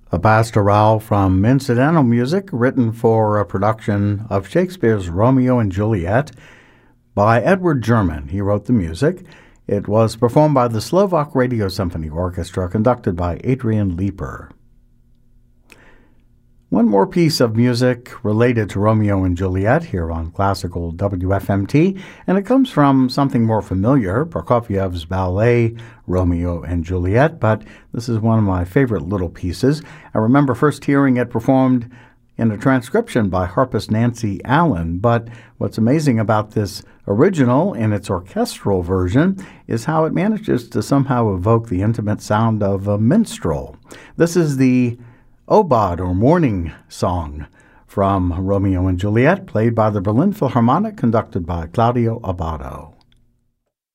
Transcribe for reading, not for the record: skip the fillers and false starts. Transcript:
A pastoral from incidental music written for a production of Shakespeare's Romeo and Juliet by Edward German. He wrote the music. It was performed by the Slovak Radio Symphony Orchestra, conducted by Adrian Leeper. One more piece of music related to Romeo and Juliet here on Classical WFMT, and it comes from something more familiar, Prokofiev's ballet, Romeo and Juliet, but this is one of my favorite little pieces. I remember first hearing it performed in a transcription by harpist Nancy Allen, but what's amazing about this original in its orchestral version is how it manages to somehow evoke the intimate sound of a minstrel. This is the Obad, or Morning Song, from Romeo and Juliet, played by the Berlin Philharmonic, conducted by Claudio Abbado.